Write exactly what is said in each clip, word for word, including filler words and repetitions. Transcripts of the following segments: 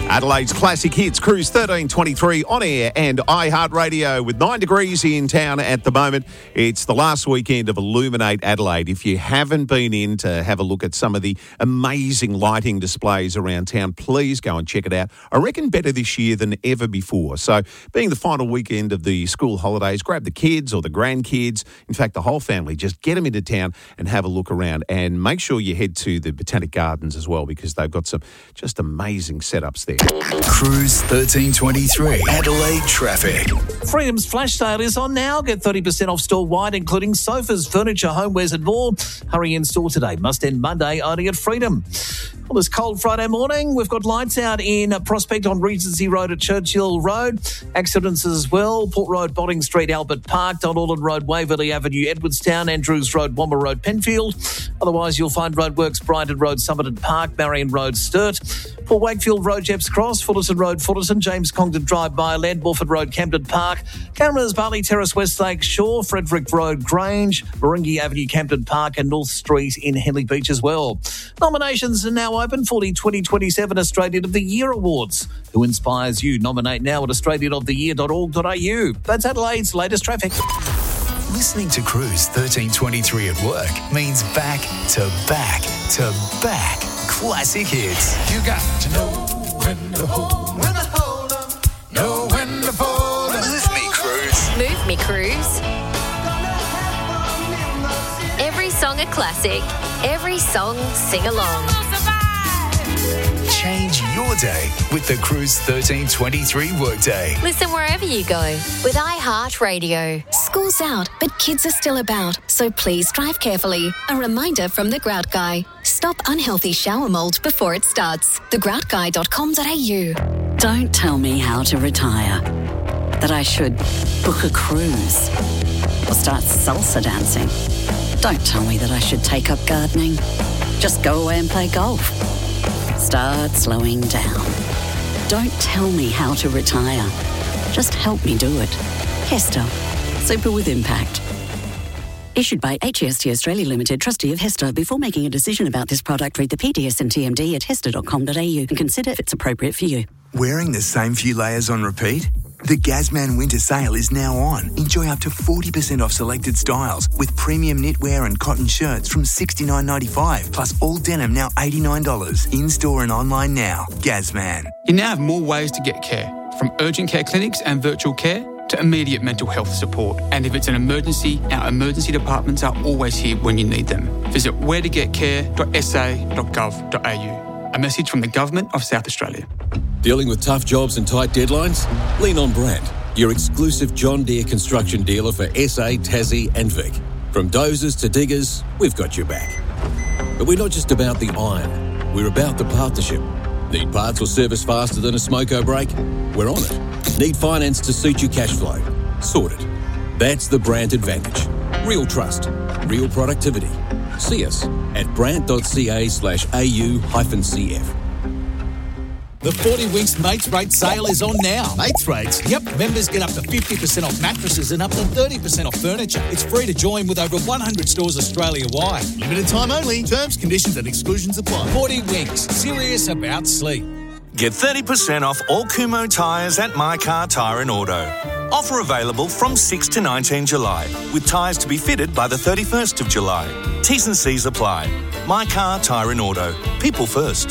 Adelaide's classic hits, Cruise thirteen twenty-three on air and iHeartRadio with nine degrees in town at the moment. It's the last weekend of Illuminate Adelaide. If you haven't been in to have a look at some of the amazing lighting displays around town, please go and check it out. I reckon better this year than ever before. So being the final weekend of the school holidays, grab the kids or the grandkids, in fact the whole family, just get them into town and have a look around, and make sure you head to the Botanic Gardens as well, because they've got some just amazing setups there. Cruise thirteen twenty-three, Adelaide traffic. Freedom's flash sale is on now. Get thirty percent off store-wide, including sofas, furniture, homewares and more. Hurry in store today. Must end Monday only at Freedom. Well, this cold Friday morning, we've got lights out in Prospect on Regency Road at Churchill Road. Accidents as well. Port Road, Botting Street, Albert Park, Donaldson Road, Waverley Avenue, Edwardstown, Andrews Road, Womber Road, Penfield. Otherwise, you'll find roadworks, Brighton Road, Somerton Park, Marion Road, Sturt. Port Wakefield Road, Jepps Cross, Fullerton Road, Fullerton, James Congdon Drive, Byland, Morford Road, Camden Park, Cameras, Barley Terrace, Westlake Shore, Frederick Road, Grange, Baringi Avenue, Camden Park and North Street in Henley Beach as well. Nominations are now open for the twenty twenty-seven Australian of the Year Awards. Who inspires you? Nominate now at australian of the year dot org dot a u. That's Adelaide's latest traffic. Listening to Cruise thirteen twenty-three at work means back to back to back classic hits. You got to know when to hold, when to hold up, know when to fold up. Move me, Cruise. Move me, Cruise. Every song a classic. Every song sing along. Change your day with the Cruise thirteen twenty-three workday. Listen wherever you go with iHeartRadio. School's out, but kids are still about, so please drive carefully. A reminder from The Grout Guy. Stop unhealthy shower mould before it starts. the grout guy dot com dot a u. Don't tell me how to retire. That I should book a cruise or start salsa dancing. Don't tell me that I should take up gardening. Just go away and play golf. Start slowing down. Don't tell me how to retire. Just help me do it. Hester. Super with impact. Issued by H E S T Australia Limited, trustee of Hester. Before making a decision about this product, read the P D S and T M D at hester dot com dot a u and consider if it's appropriate for you. Wearing the same few layers on repeat? The Gazman Winter Sale is now on. Enjoy up to forty percent off selected styles with premium knitwear and cotton shirts from sixty-nine ninety-five, plus all denim now eighty-nine dollars. In-store and online now. Gazman. You now have more ways to get care, from urgent care clinics and virtual care to immediate mental health support. And if it's an emergency, our emergency departments are always here when you need them. Visit where to get care dot s a dot gov dot a u. A message from the Government of South Australia. Dealing with tough jobs and tight deadlines? Lean on Brandt, your exclusive John Deere construction dealer for S A, Tassie and Vic. From dozers to diggers, we've got your back. But we're not just about the iron, we're about the partnership. Need parts or service faster than a smoko brake? We're on it. Need finance to suit your cash flow? Sorted. That's the Brandt advantage. Real trust, real productivity. See us at brandt dot c a slash a u hyphen c f. The forty Winks Mates Rate sale is on now. Mates Rates? Yep. Members get up to fifty percent off mattresses and up to thirty percent off furniture. It's free to join with over one hundred stores Australia-wide. Limited time only. Terms, conditions and exclusions apply. forty Winks. Serious about sleep. Get thirty percent off all Kumho tyres at My Car Tyre and Auto. Offer available from sixth to nineteenth July, with tyres to be fitted by the thirty-first of July. T's and C's apply. My Car Tyre and Auto. People first.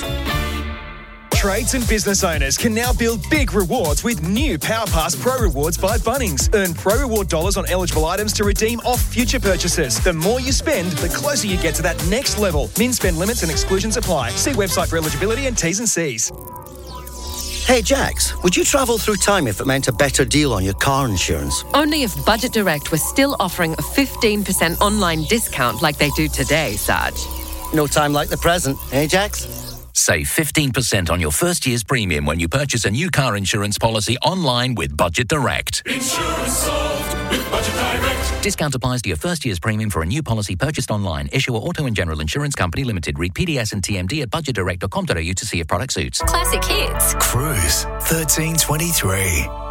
Trades and business owners can now build big rewards with new PowerPass Pro Rewards by Bunnings. Earn Pro Reward dollars on eligible items to redeem off future purchases. The more you spend, the closer you get to that next level. Min spend limits and exclusions apply. See website for eligibility and T's and C's. Hey Jax, would you travel through time if it meant a better deal on your car insurance? Only if Budget Direct was still offering a fifteen percent online discount like they do today, Sarge. No time like the present, eh Jax? Save fifteen percent on your first year's premium when you purchase a new car insurance policy online with Budget Direct. Insurance solved with Budget Direct. Discount applies to your first year's premium for a new policy purchased online. Issuer Auto and General Insurance Company Limited. Read P D S and T M D at budget direct dot com dot a u to see if product suits. Classic hits. Cruise thirteen twenty-three.